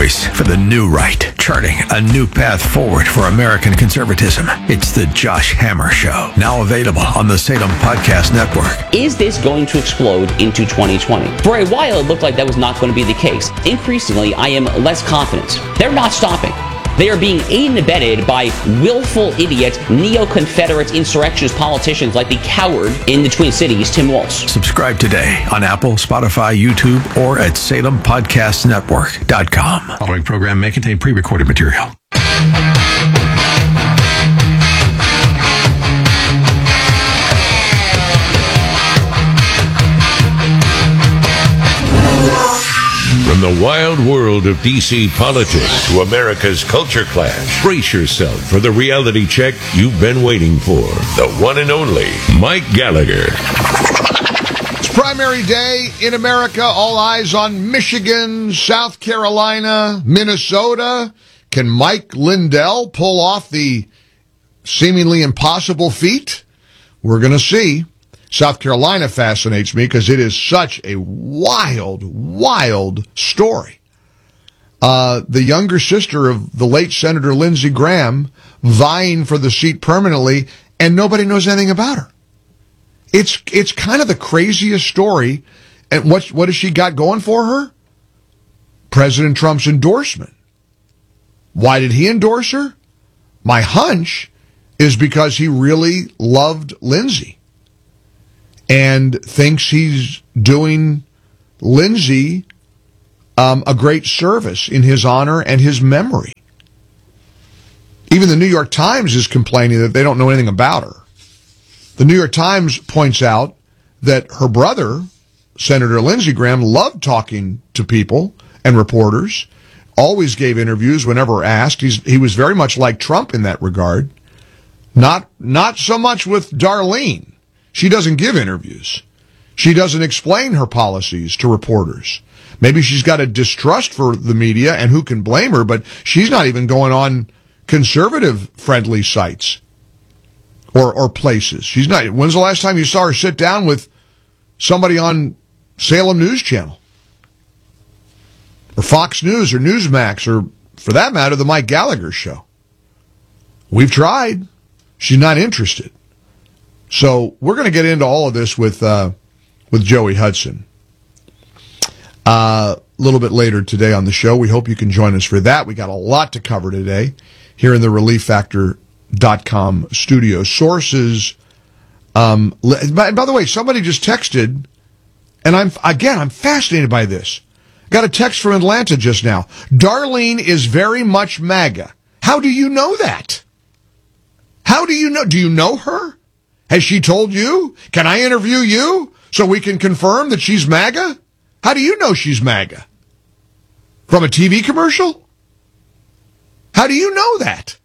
voice for the new right, charting a new path forward for American conservatism. It's the Josh Hammer Show, now available on the Salem Podcast Network. Is this going to explode into 2020? For a while, it looked like that was not going to be the case. Increasingly, I am less confident. They're not stopping. They are being aided and abetted by willful idiot, neo-Confederate insurrectionist politicians like the coward in the Twin Cities, Tim Walz. Subscribe today on Apple, Spotify, YouTube, or at SalemPodcastNetwork.com. Following program may contain pre-recorded material. From the wild world of D.C. politics to America's culture clash, brace yourself for the reality check you've been waiting for. The one and only Mike Gallagher. It's primary day in America. All eyes on Michigan, South Carolina, Minnesota. Can Mike Lindell pull off the seemingly impossible feat? We're going to see. South Carolina fascinates me because it is such a wild, wild story. The younger sister of the late Senator Lindsey Graham vying for the seat permanently, and nobody knows anything about her. It's kind of the craziest story. And what has she got going for her? President Trump's endorsement. Why did he endorse her? My hunch is because he really loved Lindsey and thinks he's doing Lindsey a great service in his honor and his memory. Even the New York Times is complaining that they don't know anything about her. The New York Times points out that her brother, Senator Lindsey Graham, loved talking to people and reporters, always gave interviews whenever asked. He was very much like Trump in that regard. Not so much with Darlene. She doesn't give interviews. She doesn't explain her policies to reporters. Maybe she's got a distrust for the media, and who can blame her, but she's not even going on conservative-friendly sites or places. She's not. When's the last time you saw her sit down with somebody on Salem News Channel? Or Fox News or Newsmax, or, for that matter, the Mike Gallagher Show? We've tried. She's not interested. So we're going to get into all of this with Joey Hudson a little bit later today on the show. We hope you can join us for that. We got a lot to cover today here in the ReliefFactor.com studio. Sources. By the way, somebody just texted, and I'm fascinated by this. Got a text from Atlanta just now. Darlene is very much MAGA. How do you know that? How do you know? Do you know her? Has she told you? Can I interview you so we can confirm that she's MAGA? How do you know she's MAGA? From a TV commercial? How do you know that?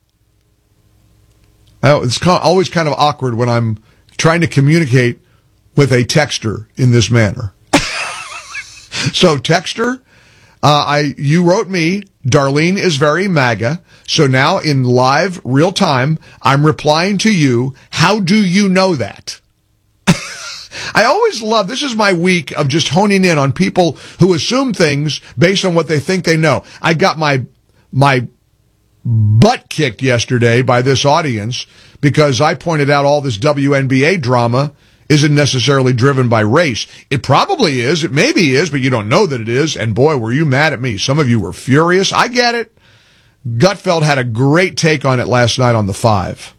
It's always kind of awkward when I'm trying to communicate with a texter in this manner. So, texter, you wrote me, Darlene is very MAGA. So now in live, real time, I'm replying to you. How do you know that? I always love, this is my week of just honing in on people who assume things based on what they think they know. I got my butt kicked yesterday by this audience because I pointed out all this WNBA drama isn't necessarily driven by race. It probably is. It maybe is, but you don't know that it is. And boy, were you mad at me. Some of you were furious. I get it. Gutfeld had a great take on it last night on the 5.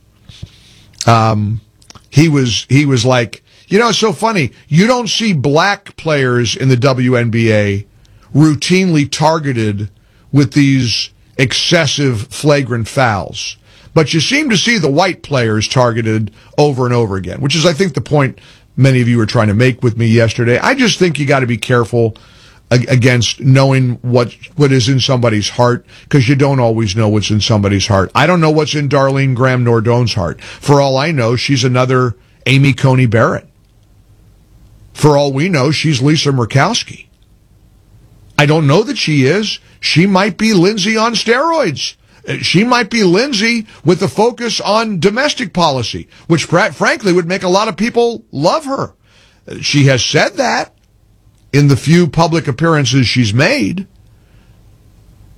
He was like, it's so funny. You don't see black players in the WNBA routinely targeted with these excessive flagrant fouls. But you seem to see the white players targeted over and over again, which is, I think, the point many of you were trying to make with me yesterday. I just think you got to be careful against knowing what is in somebody's heart, because you don't always know what's in somebody's heart. I don't know what's in Darlene Graham Nordone's heart. For all I know, she's another Amy Coney Barrett. For all we know, she's Lisa Murkowski. I don't know that she is. She might be Lindsey on steroids. She might be Lindsey with a focus on domestic policy, which frankly would make a lot of people love her. She has said that in the few public appearances she's made.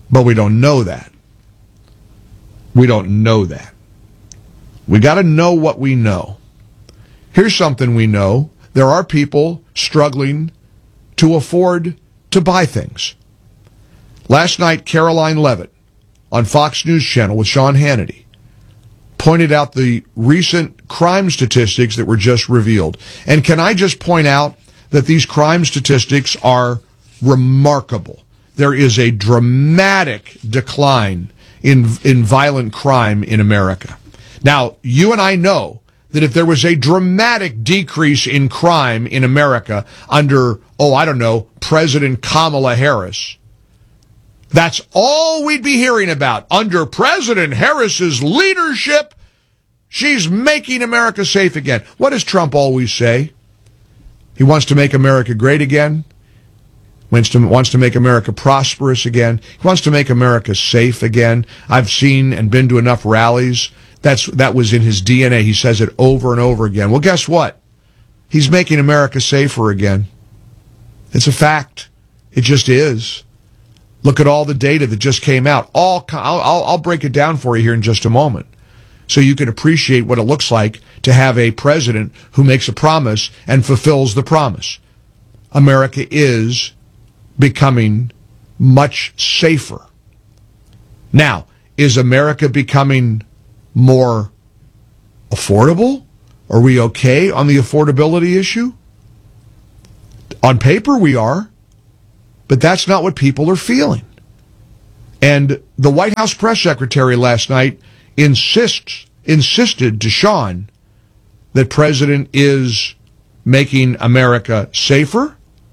But we don't know that. We don't know that. We got to know what we know. Here's something we know. There are people struggling to afford to buy things. Last night, Caroline Levitt on Fox News Channel with Sean Hannity pointed out the recent crime statistics that were just revealed. And can I just point out that these crime statistics are remarkable? There is a dramatic decline in violent crime in America. Now, you and I know that if there was a dramatic decrease in crime in America under, President Kamala Harris, that's all we'd be hearing about. Under President Harris's leadership, she's making America safe again. What does Trump always say? He wants to make America great again. Wants to make America prosperous again. He wants to make America safe again. I've seen and been to enough rallies. That was in his DNA. He says it over and over again. Well, guess what? He's making America safer again. It's a fact. It just is. Look at all the data that just came out. I'll break it down for you here in just a moment, so you can appreciate what it looks like to have a president who makes a promise and fulfills the promise. America is becoming much safer. Now, is America becoming more affordable? Are we okay on the affordability issue? On paper, we are. But that's not what people are feeling. And the White House press secretary last night insisted to Sean that President is making America safer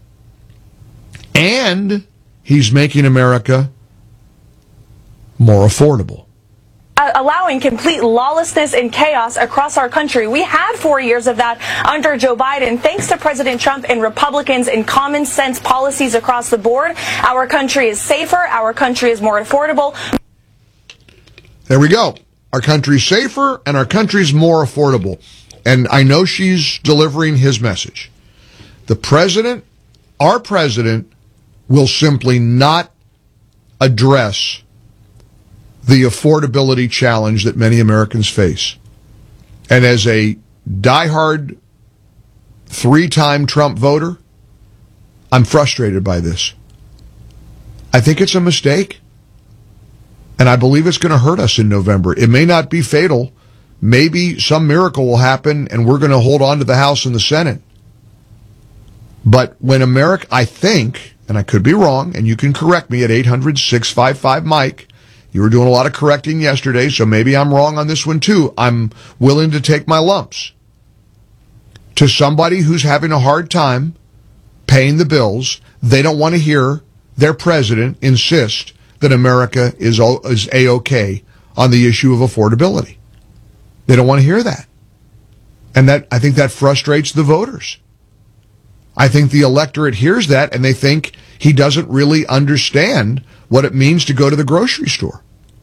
and he's making America more affordable. Allowing complete lawlessness and chaos across our country. We had 4 years of that under Joe Biden. Thanks to President Trump and Republicans and common sense policies across the board, our country is safer, our country is more affordable. There we go. Our country's safer and our country's more affordable. And I know she's delivering his message. The president, our president, will simply not address the affordability challenge that many Americans face. And as a diehard 3-time Trump voter, I'm frustrated by this. I think it's a mistake. And I believe it's going to hurt us in November. It may not be fatal. Maybe some miracle will happen and we're going to hold on to the House and the Senate. But when America, I think, and I could be wrong, and you can correct me at 800-655-MIKE, you were doing a lot of correcting yesterday, so maybe I'm wrong on this one too. I'm willing to take my lumps. To somebody who's having a hard time paying the bills, they don't want to hear their president insist that America is A-OK on the issue of affordability. They don't want to hear that. And I think that frustrates the voters. I think the electorate hears that and they think he doesn't really understand what it means to go to the grocery store.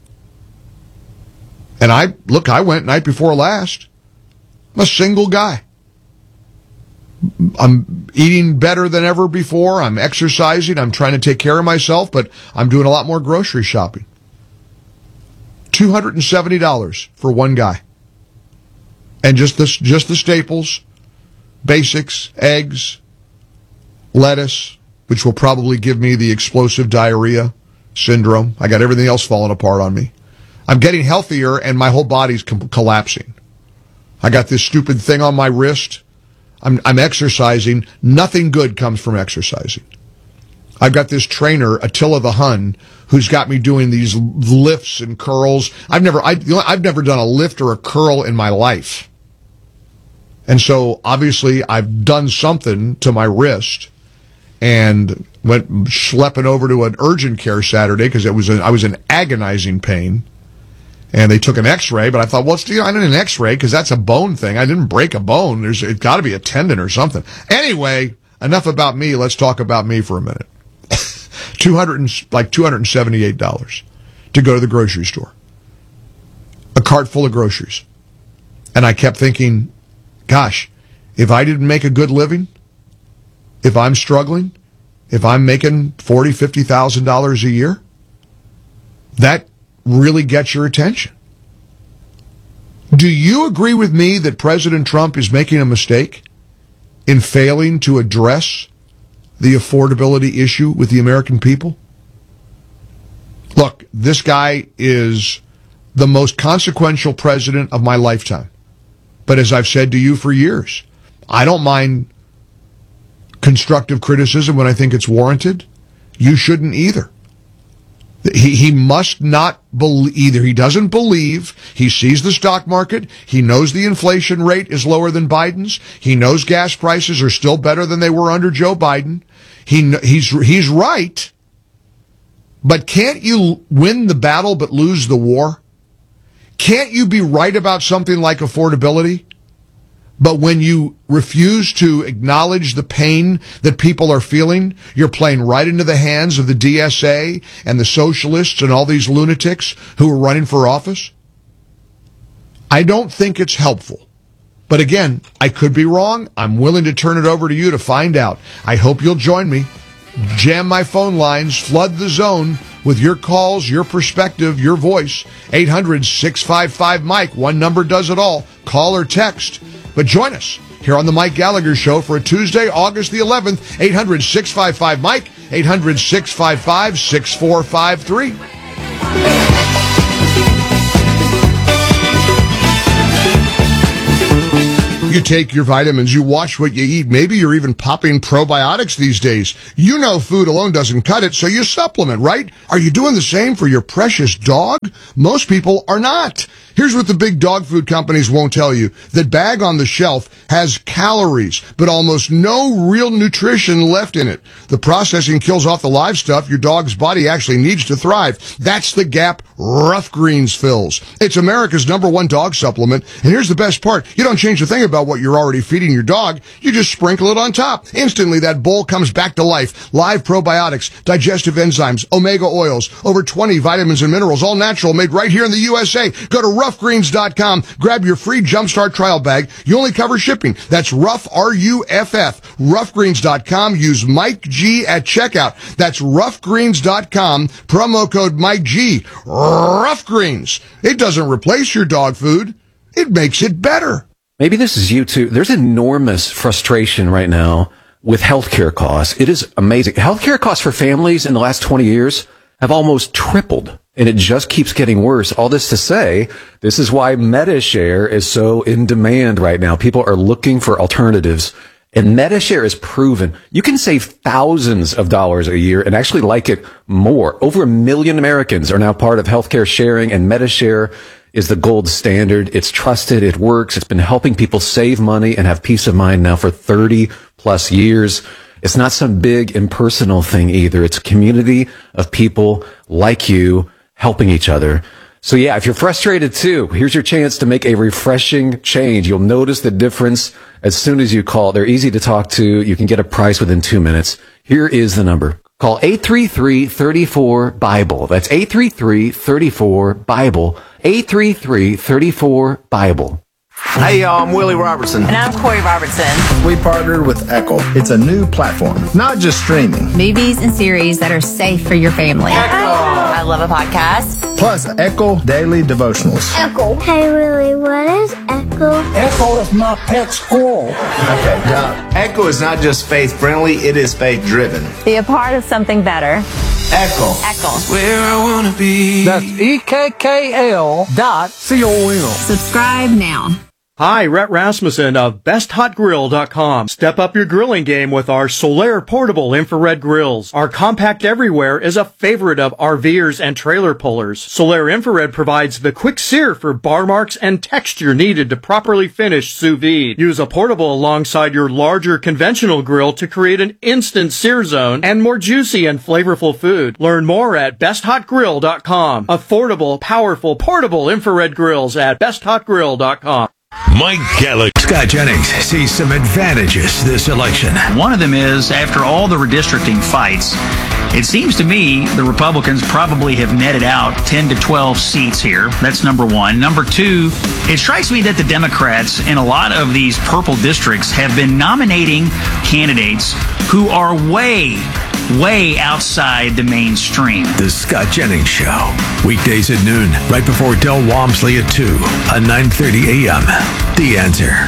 And I went night before last. I'm a single guy. I'm eating better than ever before. I'm exercising. I'm trying to take care of myself, but I'm doing a lot more grocery shopping. $270 for one guy. And just the staples, basics, eggs, lettuce, which will probably give me the explosive diarrhea syndrome. I got everything else falling apart on me. I'm getting healthier and my whole body's collapsing. I got this stupid thing on my wrist. I'm exercising. Nothing good comes from exercising. I've got this trainer, Attila the Hun, who's got me doing these lifts and curls. I've never done a lift or a curl in my life. And so obviously I've done something to my wrist and went schlepping over to an urgent care Saturday because I was in agonizing pain. And they took an x-ray, but I thought, well, I need an x-ray because that's a bone thing. I didn't break a bone. It's got to be a tendon or something. Anyway, enough about me. Let's talk about me for a minute. $278 to go to the grocery store. A cart full of groceries. And I kept thinking, gosh, if I didn't make a good living, if I'm struggling, if I'm making $40,000, $50,000 a year, that really gets your attention. Do you agree with me that President Trump is making a mistake in failing to address the affordability issue with the American people? Look, this guy is the most consequential president of my lifetime. But as I've said to you for years, I don't mind constructive criticism when I think it's warranted. You shouldn't either. He must not believe, either he doesn't believe, he sees the stock market, he knows the inflation rate is lower than Biden's, he knows gas prices are still better than they were under Joe Biden. He's right, but can't you win the battle but lose the war? Can't you be right about something like affordability, but when you refuse to acknowledge the pain that people are feeling, you're playing right into the hands of the DSA and the socialists and all these lunatics who are running for office? I don't think it's helpful. But again, I could be wrong. I'm willing to turn it over to you to find out. I hope you'll join me. Jam my phone lines, flood the zone with your calls, your perspective, your voice. 800-655-MIKE. One number does it all. Call or text. But join us here on the Mike Gallagher Show for a Tuesday, August the 11th. 800-655-MIKE. 800-655-6453. You take your vitamins, you watch what you eat. Maybe you're even popping probiotics these days. You know food alone doesn't cut it, so you supplement, right? Are you doing the same for your precious dog? Most people are not. Here's what the big dog food companies won't tell you. That bag on the shelf has calories, but almost no real nutrition left in it. The processing kills off the live stuff your dog's body actually needs to thrive. That's the gap Rough Greens fills. It's America's #1 dog supplement, and here's the best part. You don't change a thing about what you're already feeding your dog. You just sprinkle it on top. Instantly, that bowl comes back to life. Live probiotics, digestive enzymes, omega oils, over 20 vitamins and minerals, all natural, made right here in the USA. Go to roughgreens.com. Grab your free Jumpstart trial bag. You only cover shipping. That's Rough, R-U-F-F. Roughgreens.com. Use Mike G at checkout. That's roughgreens.com. Promo code Mike G. Rough Greens. It doesn't replace your dog food. It makes it better. Maybe this is you too. There's enormous frustration right now with healthcare costs. It is amazing. Healthcare costs for families in the last 20 years have almost tripled, and it just keeps getting worse. All this to say, this is why MediShare is so in demand right now. People are looking for alternatives, and MediShare is proven. You can save thousands of dollars a year and actually like it more. Over 1 million Americans are now part of healthcare sharing, and MediShare is the gold standard. It's trusted. It works. It's been helping people save money and have peace of mind now for 30 plus years. It's not some big impersonal thing either. It's a community of people like you helping each other. So yeah, if you're frustrated too, here's your chance to make a refreshing change. You'll notice the difference as soon as you call. They're easy to talk to. You can get a price within 2 minutes. Here is the number. Call 833-34-BIBLE. That's 833-34-BIBLE. 833-34-BIBLE. Hey y'all, I'm Willie Robertson. And I'm Corey Robertson. We partnered with Echo. It's a new platform, not just streaming. Movies and series that are safe for your family. Echo! I love a podcast. Plus Echo Daily Devotionals. Echo. Hey Willie, what is Echo? Echo is my pet squirrel. Okay, Doc. Echo is not just faith-friendly, it is faith-driven. Be a part of something better. Echo. Echo. Where I want to be. That's EKKL.com. Subscribe now. Hi, Rhett Rasmussen of BestHotGrill.com. Step up your grilling game with our Solaire portable infrared grills. Our compact everywhere is a favorite of RVers and trailer pullers. Solaire infrared provides the quick sear for bar marks and texture needed to properly finish sous vide. Use a portable alongside your larger conventional grill to create an instant sear zone and more juicy and flavorful food. Learn more at BestHotGrill.com. Affordable, powerful, portable infrared grills at BestHotGrill.com. Mike Gallagher. Scott Jennings sees some advantages this election. One of them is, after all the redistricting fights, it seems to me the Republicans probably have netted out 10 to 12 seats here. That's number one. Number two, it strikes me that the Democrats in a lot of these purple districts have been nominating candidates who are way way outside the mainstream. The Scott Jennings Show. Weekdays at noon, right before Del Walmsley at 2 on 9:30 a.m. The Answer.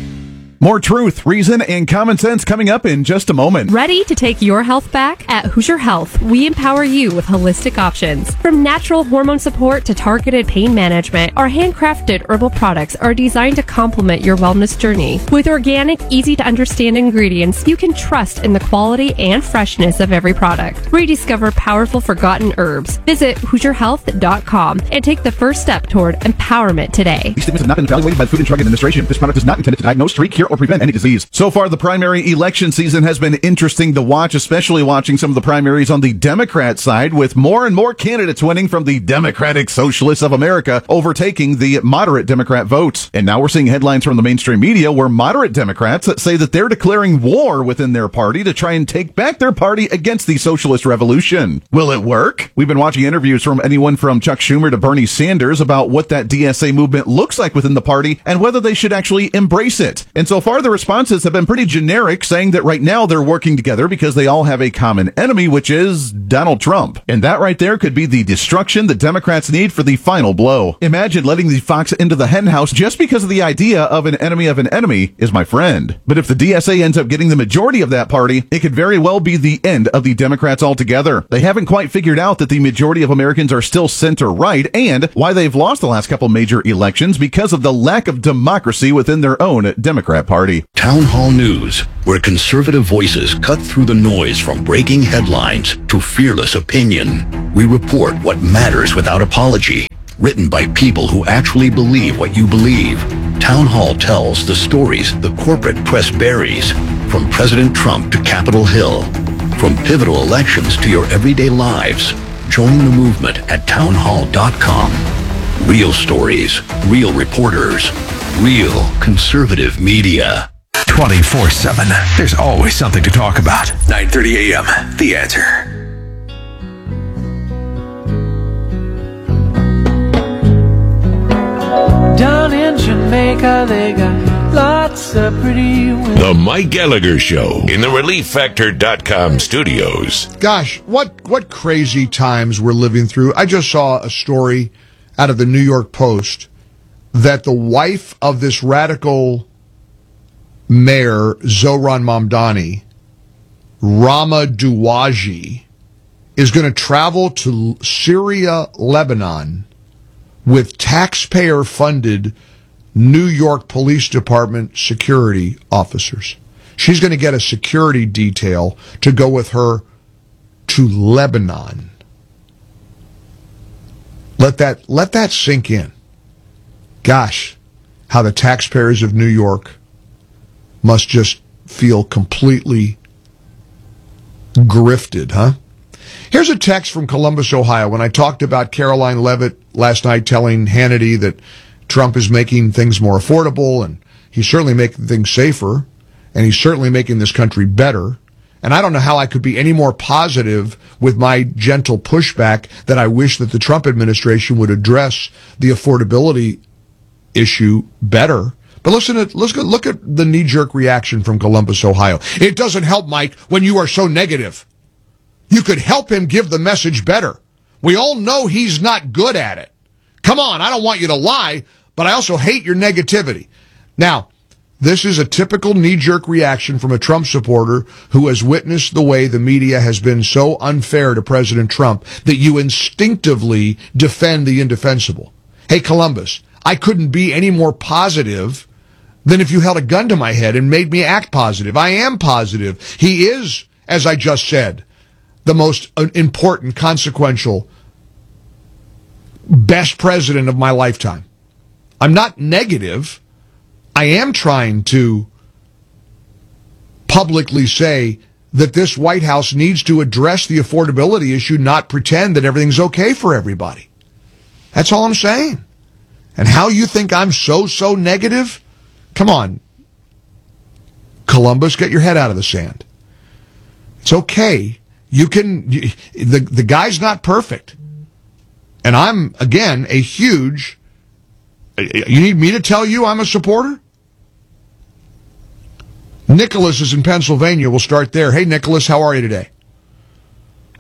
More truth, reason, and common sense coming up in just a moment. Ready to take your health back? At Hoosier Health, we empower you with holistic options. From natural hormone support to targeted pain management, our handcrafted herbal products are designed to complement your wellness journey. With organic, easy-to-understand ingredients, you can trust in the quality and freshness of every product. Rediscover powerful forgotten herbs. Visit HoosierHealth.com and take the first step toward empowerment today. These statements have not been evaluated by the Food and Drug Administration. This product is not intended to diagnose, treat, cure, or prevent any disease. So far, the primary election season has been interesting to watch, especially watching some of the primaries on the Democrat side, with more and more candidates winning from the Democratic Socialists of America, overtaking the moderate Democrat votes. And now we're seeing headlines from the mainstream media where moderate Democrats say that they're declaring war within their party to try and take back their party against the socialist revolution. Will it work? We've been watching interviews from anyone from Chuck Schumer to Bernie Sanders about what that DSA movement looks like within the party and whether they should actually embrace it. And so far, the responses have been pretty generic, saying that right now they're working together because they all have a common enemy, which is Donald Trump. And that right there could be the destruction the Democrats need for the final blow. Imagine letting the fox into the hen house just because of the idea of an enemy is my friend. But if the DSA ends up getting the majority of that party, it could very well be the end of the Democrats altogether. They haven't quite figured out that the majority of Americans are still center-right and why they've lost the last couple major elections because of the lack of democracy within their own Democrat party. Town Hall News, where conservative voices cut through the noise from breaking headlines to fearless opinion. We report what matters without apology. Written by people who actually believe what you believe. Town Hall tells the stories the corporate press buries, from President Trump to Capitol Hill, from pivotal elections to your everyday lives. Join the movement at townhall.com. Real stories, real reporters, real conservative media. 24/7. There's always something to talk about. 9:30 a.m. The Answer. Down in Jamaica, they got lots of pretty women. The Mike Gallagher Show in the ReliefFactor.com studios. Gosh, what crazy times we're living through. I just saw a story out of the New York Post that the wife of this radical mayor, Zohran Mamdani, Rama Douaji, is going to travel to Syria, Lebanon, with taxpayer-funded New York Police Department security officers. She's going to get a security detail to go with her to Lebanon. Let that sink in. Gosh, how the taxpayers of New York must just feel completely grifted, huh? Here's a text from Columbus, Ohio. When I talked about Caroline Levitt last night telling Hannity that Trump is making things more affordable and he's certainly making things safer and he's certainly making this country better. And I don't know how I could be any more positive with my gentle pushback that I wish that the Trump administration would address the affordability issue better. But look at the knee-jerk reaction from Columbus, Ohio. It doesn't help, Mike, when you are so negative. You could help him give the message better. We all know he's not good at it. Come on, I don't want you to lie, but I also hate your negativity. Now, this is a typical knee-jerk reaction from a Trump supporter who has witnessed the way the media has been so unfair to President Trump that you instinctively defend the indefensible. Hey, Columbus, I couldn't be any more positive than if you held a gun to my head and made me act positive. I am positive. He is, as I just said, the most important, consequential, best president of my lifetime. I'm not negative. I am trying to publicly say that this White House needs to address the affordability issue, not pretend that everything's okay for everybody. That's all I'm saying. And how you think I'm so negative? Come on, Columbus, get your head out of the sand. It's okay. The guy's not perfect. And I'm, again, a huge, you need me to tell you I'm a supporter? Nicholas is in Pennsylvania. We'll start there. Hey, Nicholas, how are you today?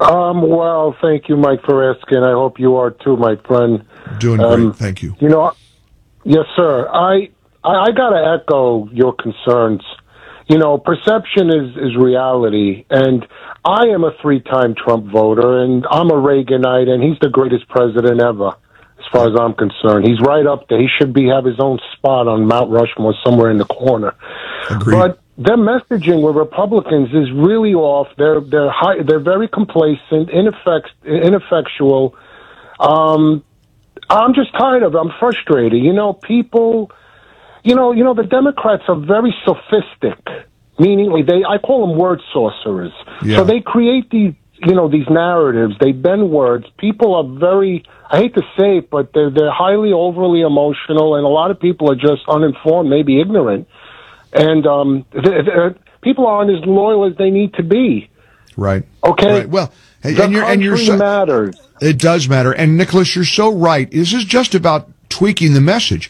Well, thank you, Mike, for asking. I hope you are too, my friend. Doing great, thank you. You know, yes, sir. I got to echo your concerns. You know, perception is reality, and I am a 3-time Trump voter, and I'm a Reaganite, and he's the greatest president ever, as far as I'm concerned. He's right up there. He should have his own spot on Mount Rushmore somewhere in the corner. Agreed. But their messaging with Republicans is really off. They're very complacent, ineffectual. I'm just tired of it. I'm frustrated. You know, people. You know, the Democrats are very sophistic, meaning I call them word sorcerers. Yeah. So they create these narratives. They bend words. People are very, I hate to say it, but they're highly overly emotional, and a lot of people are just uninformed, maybe ignorant. And people aren't as loyal as they need to be. Right. Okay. Right. Well, the country matters. It does matter. And Nicholas, you're so right. This is just about tweaking the message.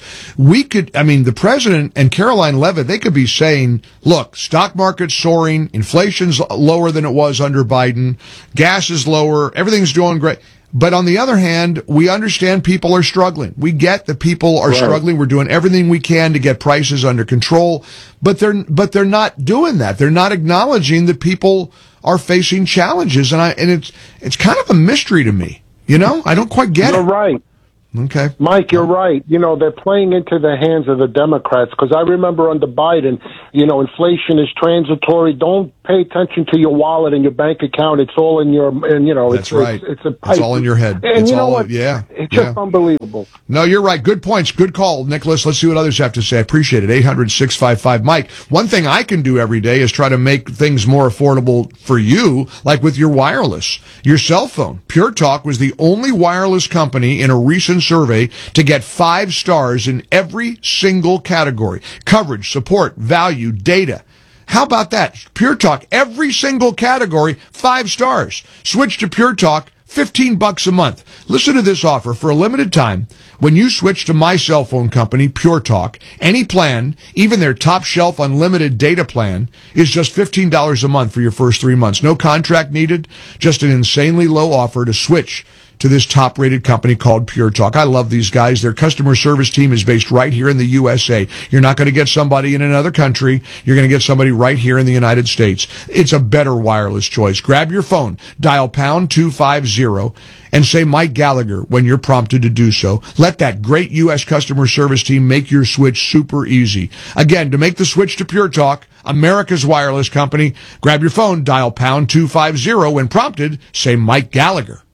The president and Caroline Leavitt, they could be saying, look, stock market's soaring, inflation's lower than it was under Biden, gas is lower, everything's doing great. But on the other hand, we understand people are struggling. We get that people are struggling. We're doing everything we can to get prices under control, but they're not doing that. They're not acknowledging that people are facing challenges, and it's kind of a mystery to me. You know, I don't quite get it. You're right. Okay. Mike, you're right. You know, they're playing into the hands of the Democrats, because I remember under Biden, you know, inflation is transitory. Don't pay attention to your wallet and your bank account. It's all in your, and you know, that's right. It's all in your head. And it's you know all, what? Yeah. It's just unbelievable. No, you're right. Good points. Good call, Nicholas. Let's see what others have to say. I appreciate it. 800-655-Mike. One thing I can do every day is try to make things more affordable for you, like with your wireless, your cell phone. Pure Talk was the only wireless company in a recent survey to get 5 stars in every single category: coverage, support, value, data. How about that? Pure Talk, every single category, 5 stars. Switch to Pure Talk, $15 a month. Listen to this offer for a limited time. When you switch to my cell phone company, Pure Talk, any plan, even their top shelf unlimited data plan, is just $15 a month for your first 3 months. No contract needed, just an insanely low offer to switch to this top-rated company called Pure Talk. I love these guys. Their customer service team is based right here in the USA. You're not going to get somebody in another country. You're going to get somebody right here in the United States. It's a better wireless choice. Grab your phone, dial pound 250, and say Mike Gallagher when you're prompted to do so. Let that great U.S. customer service team make your switch super easy. Again, to make the switch to Pure Talk, America's wireless company, grab your phone, dial pound 250. When prompted, say Mike Gallagher.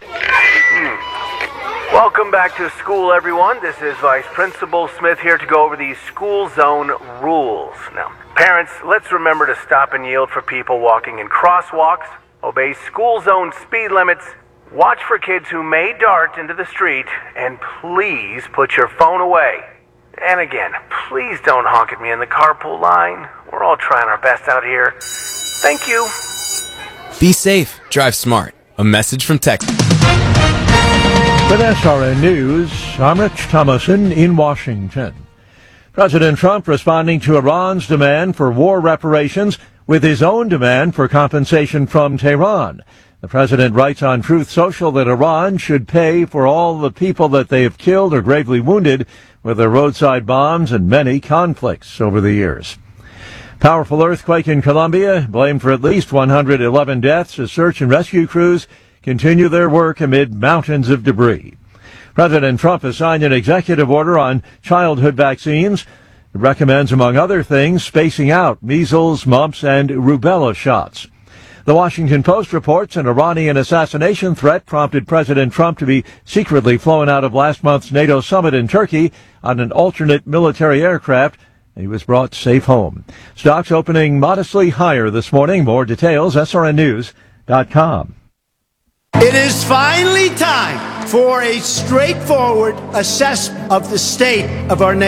Welcome back to school, everyone. This is Vice Principal Smith here to go over these school zone rules. Now, parents, let's remember to stop and yield for people walking in crosswalks, obey school zone speed limits, watch for kids who may dart into the street, and please put your phone away. And again, please don't honk at me in the carpool line. We're all trying our best out here. Thank you. Be safe. Drive smart. A message from Texas. With SRN News, I'm Rich Thomason in Washington. President Trump responding to Iran's demand for war reparations with his own demand for compensation from Tehran. The president writes on Truth Social that Iran should pay for all the people that they have killed or gravely wounded with their roadside bombs and many conflicts over the years. Powerful earthquake in Colombia, blamed for at least 111 deaths as search and rescue crews continue their work amid mountains of debris. President Trump has signed an executive order on childhood vaccines. It recommends, among other things, spacing out measles, mumps, and rubella shots. The Washington Post reports an Iranian assassination threat prompted President Trump to be secretly flown out of last month's NATO summit in Turkey on an alternate military aircraft. He was brought safe home. Stocks opening modestly higher this morning. More details, srnnews.com. It is finally time for a straightforward assessment of the state of our nation.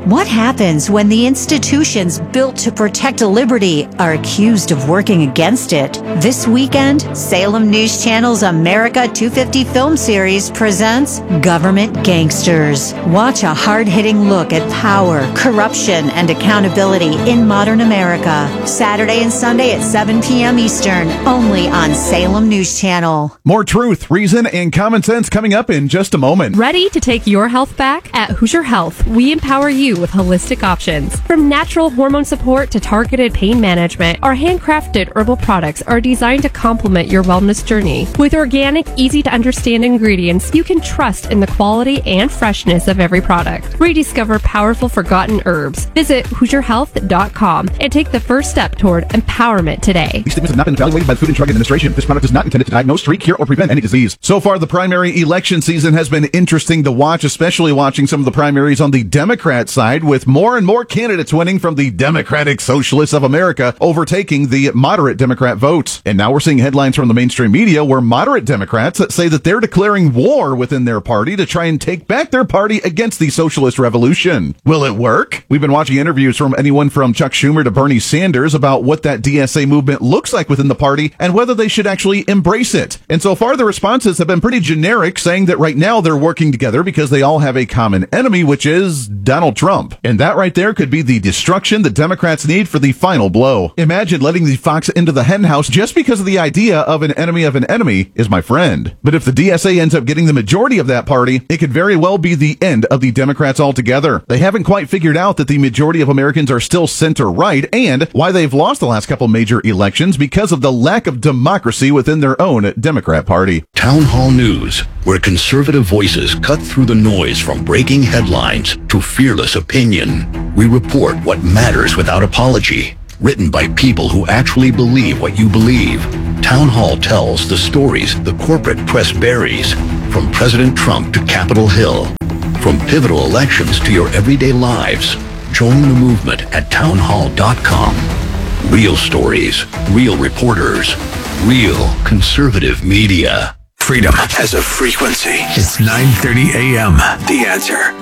What happens when the institutions built to protect liberty are accused of working against it? This weekend, Salem News Channel's America 250 film series presents Government Gangsters. Watch a hard-hitting look at power, corruption, and accountability in modern America. Saturday and Sunday at 7 p.m. Eastern, only on Salem News Channel. More truth, reason, and common sense coming up in just a moment. Ready to take your health back? At Hoosier Health, we empower you with holistic options. From natural hormone support to targeted pain management, our handcrafted herbal products are designed to complement your wellness journey. With organic, easy-to-understand ingredients, you can trust in the quality and freshness of every product. Rediscover powerful forgotten herbs. Visit HoosierHealth.com and take the first step toward empowerment today. These statements have not been evaluated by the Food and Drug Administration. This product is not intended to diagnose, treat, cure, or prevent any disease. So far, the primary election season has been interesting to watch, especially watching some of the primaries on the Democrat side, with more and more candidates winning from the Democratic Socialists of America, overtaking the moderate Democrat votes. And now we're seeing headlines from the mainstream media where moderate Democrats say that they're declaring war within their party to try and take back their party against the socialist revolution. Will it work? We've been watching interviews from anyone from Chuck Schumer to Bernie Sanders about what that DSA movement looks like within the party and whether they should actually embrace it. And so far, the responses have been pretty generic, saying that right now they're working together because they all have a common enemy, which is Donald Trump. And that right there could be the destruction the Democrats need for the final blow. Imagine letting the fox into the henhouse just because of the idea of an enemy is my friend. But if the DSA ends up getting the majority of that party, it could very well be the end of the Democrats altogether. They haven't quite figured out that the majority of Americans are still center-right and why they've lost the last couple major elections because of the lack of democracy within their own Democrat Party. Town Hall News, where conservative voices cut through the noise from breaking headlines to fearless opinion. We report what matters without apology. Written by people who actually believe what you believe. Town Hall tells the stories the corporate press buries, from President Trump to Capitol Hill. From pivotal elections to your everyday lives. Join the movement at townhall.com. Real stories, real reporters, real conservative media. Freedom has a frequency. It's 9:30 a.m. The Answer.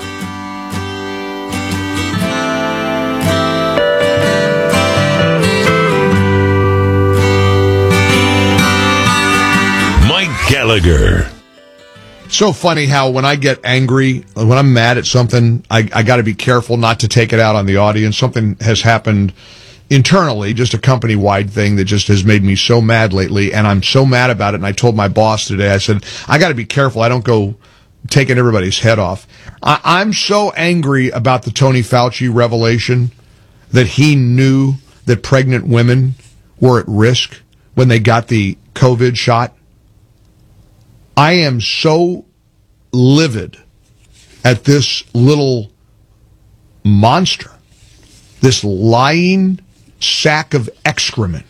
Mike Gallagher. So funny how when I get angry, when I'm mad at something, I got to be careful not to take it out on the audience. Something has happened internally, just a company-wide thing that just has made me so mad lately, and I'm so mad about it. And I told my boss today, I said, I got to be careful. I don't go taking everybody's head off. I'm so angry about the Tony Fauci revelation that he knew that pregnant women were at risk when they got the COVID shot. I am so livid at this little monster, this lying sack of excrement,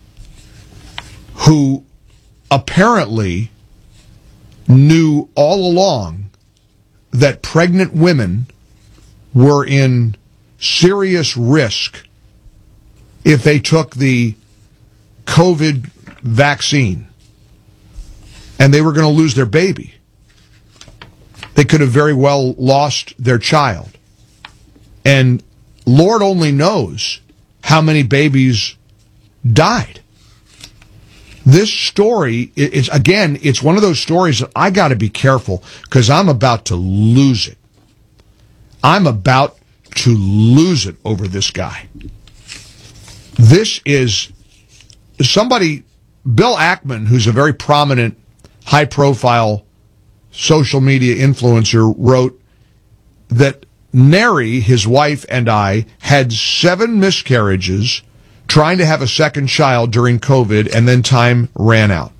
who apparently knew all along that pregnant women were in serious risk if they took the COVID vaccine. And they were going to lose their baby. They could have very well lost their child. And Lord only knows how many babies died. This story is, again, it's one of those stories that I got to be careful because I'm about to lose it. I'm about to lose it over this guy. This is somebody, Bill Ackman, who's a very prominent, high-profile social media influencer, wrote that Neri, his wife, and I had 7 miscarriages trying to have a second child during COVID, and then time ran out.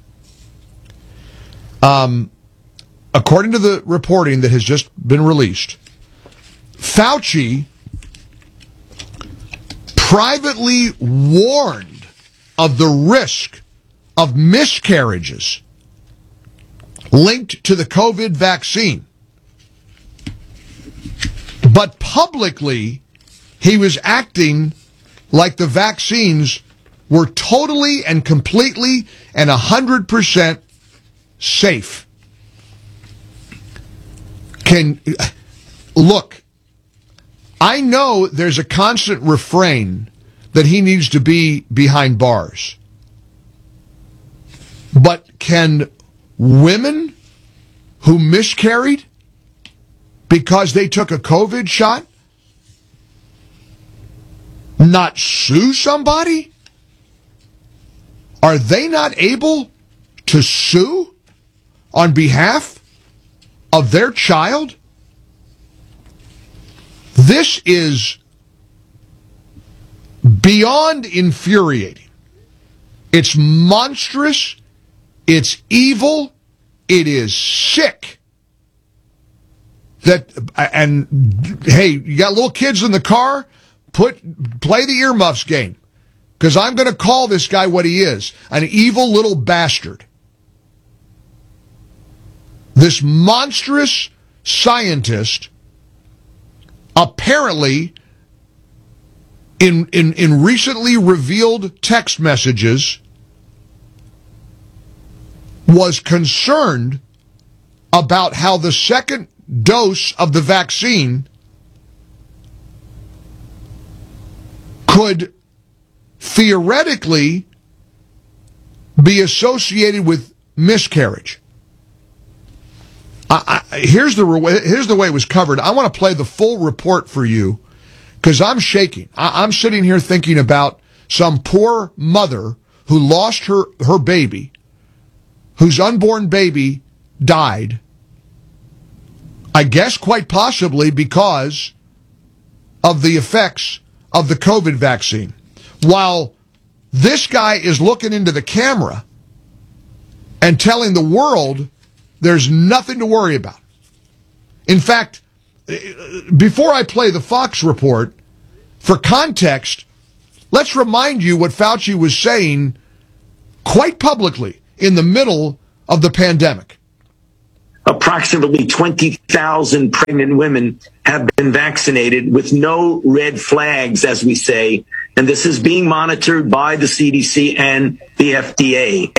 According to the reporting that has just been released, Fauci privately warned of the risk of miscarriages linked to the COVID vaccine. But publicly, he was acting like the vaccines were totally and completely and 100% safe. Look, I know there's a constant refrain that he needs to be behind bars. But can women who miscarried because they took a COVID shot not sue somebody? Are they not able to sue on behalf of their child? This is beyond infuriating. It's monstrous. It's evil. It is sick. And hey, you got little kids in the car? Play the earmuffs game. Because I'm going to call this guy what he is, an evil little bastard. This monstrous scientist apparently in recently revealed text messages was concerned about how the second dose of the vaccine could theoretically be associated with miscarriage. Here's the way it was covered. I want to play the full report for you because I'm shaking. I'm sitting here thinking about some poor mother who lost her baby, whose unborn baby died, I guess quite possibly because of the effects of the COVID vaccine. While this guy is looking into the camera and telling the world there's nothing to worry about. In fact, before I play the Fox report, for context, let's remind you what Fauci was saying quite publicly in the middle of the pandemic. Approximately 20,000 pregnant women have been vaccinated with no red flags, as we say, and this is being monitored by the CDC and the FDA.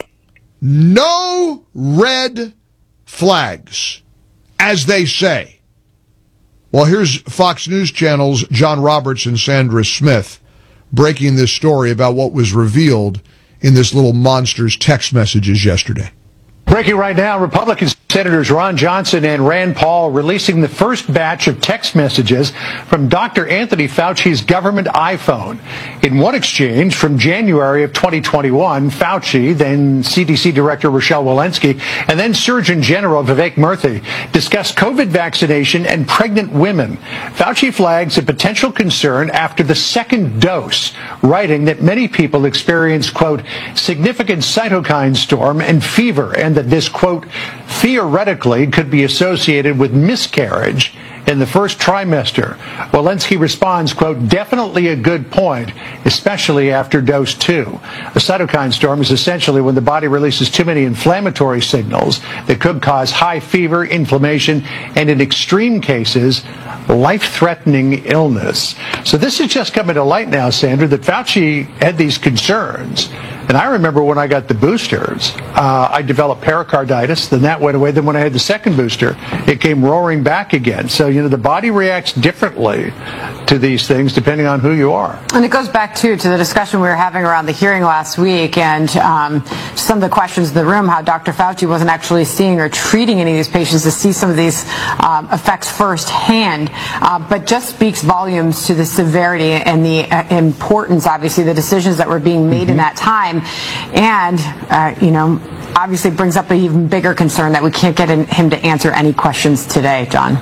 No red flags, as they say. Well, here's Fox News Channel's John Roberts and Sandra Smith breaking this story about what was revealed in this little monster's text messages yesterday. Breaking right now, Republican Senators Ron Johnson and Rand Paul releasing the first batch of text messages from Dr. Anthony Fauci's government iPhone. In one exchange from January of 2021, Fauci, then CDC Director Rochelle Walensky, and then Surgeon General Vivek Murthy discussed COVID vaccination and pregnant women. Fauci flags a potential concern after the second dose, writing that many people experience, quote, significant cytokine storm and fever, and that this, quote, theoretically could be associated with miscarriage in the first trimester. Walensky responds, quote, definitely a good point, especially after dose 2. A cytokine storm is essentially when the body releases too many inflammatory signals that could cause high fever, inflammation, and in extreme cases, life-threatening illness. So this is just coming to light now, Sandra, that Fauci had these concerns. And I remember when I got the boosters, I developed pericarditis, then that went away. Then when I had the second booster, it came roaring back again. So, you know, the body reacts differently to these things depending on who you are. And it goes back, too, to the discussion we were having around the hearing last week and some of the questions in the room, how Dr. Fauci wasn't actually seeing or treating any of these patients to see some of these effects firsthand, but just speaks volumes to the severity and the importance, obviously, the decisions that were being made in that time. And, you know, obviously brings up an even bigger concern that we can't get him to answer any questions today, John.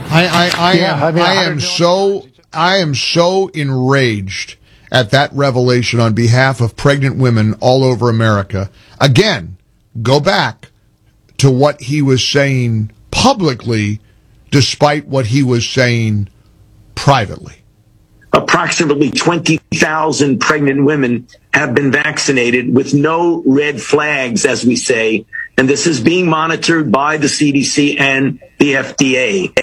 I am so enraged at that revelation on behalf of pregnant women all over America. Again, go back to what he was saying publicly despite what he was saying privately. Approximately 20,000 pregnant women have been vaccinated with no red flags, as we say, and this is being monitored by the CDC and the FDA.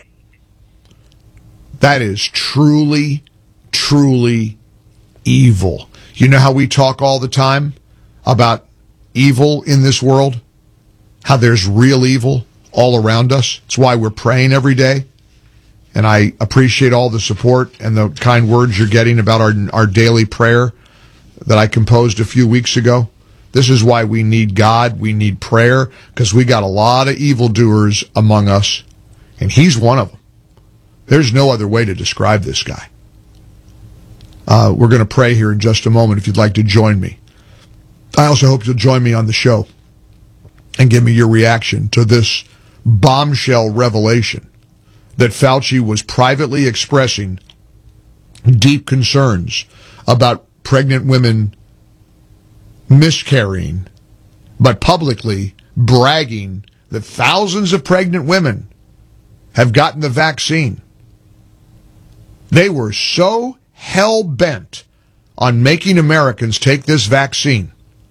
That is truly, truly evil. You know how we talk all the time about evil in this world? How there's real evil all around us? It's why we're praying every day. and I appreciate all the support and the kind words you're getting about our daily prayer that I composed a few weeks ago. This is why we need God. We need prayer, because we got a lot of evildoers among us, and he's one of them. There's no other way to describe this guy. We're going to pray here in just a moment if you'd like to join me. I also hope you'll join me on the show and give me your reaction to this bombshell revelation that Fauci was privately expressing deep concerns about pregnant women miscarrying, but publicly bragging that thousands of pregnant women have gotten the vaccine. They were so hell-bent on making Americans take this vaccine,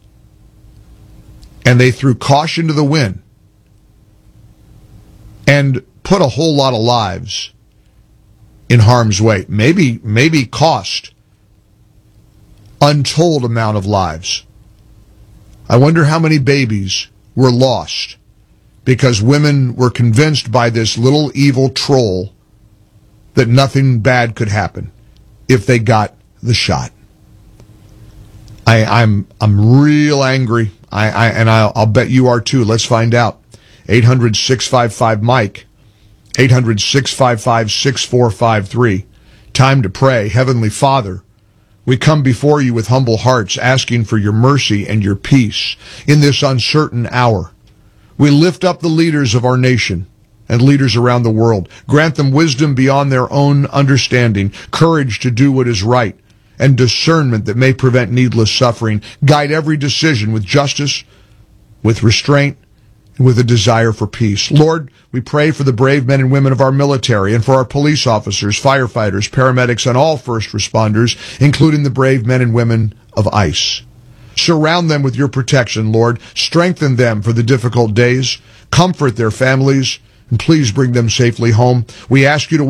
and they threw caution to the wind and put a whole lot of lives in harm's way. Maybe cost untold amount of lives. I wonder how many babies were lost because women were convinced by this little evil troll that nothing bad could happen if they got the shot. I'm real angry. I'll bet you are too. Let's find out. 800-655-MIKE. 800-655-6453. Time to pray. Heavenly Father, we come before you with humble hearts, asking for your mercy and your peace in this uncertain hour. We lift up the leaders of our nation and leaders around the world. Grant them wisdom beyond their own understanding, courage to do what is right, and discernment that may prevent needless suffering. Guide every decision with justice, with restraint, and with a desire for peace. Lord, we pray for the brave men and women of our military and for our police officers, firefighters, paramedics, and all first responders, including the brave men and women of ICE. Surround them with your protection, Lord. Strengthen them for the difficult days. Comfort their families, and please bring them safely home. We ask you to